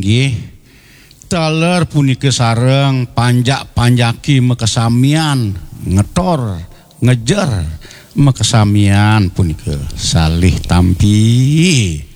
inggih taler punika sareng panjaki mekesamian ngetor ngejer mekesamian punika salih tampi